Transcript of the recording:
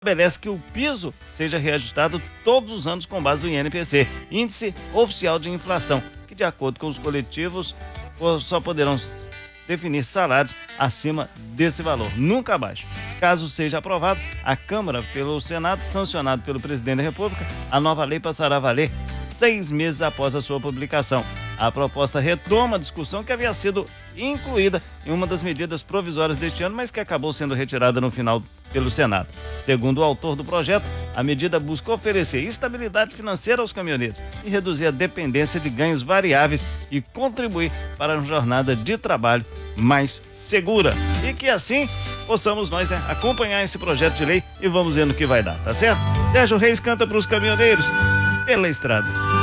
estabelece que o piso seja reajustado todos os anos com base no INPC, Índice Oficial de Inflação, que de acordo com os coletivos só poderão definir salários acima desse valor, nunca abaixo. Caso seja aprovado, a Câmara pelo Senado, sancionado pelo Presidente da República, a nova lei passará a valer 6 meses após a sua publicação. A proposta retoma a discussão que havia sido incluída em uma das medidas provisórias deste ano, mas que acabou sendo retirada no final pelo Senado. Segundo o autor do projeto, a medida busca oferecer estabilidade financeira aos caminhoneiros e reduzir a dependência de ganhos variáveis e contribuir para uma jornada de trabalho mais segura. E que assim possamos nós acompanhar esse projeto de lei e vamos ver no que vai dar, tá certo? Sérgio Reis canta para os caminhoneiros pela estrada.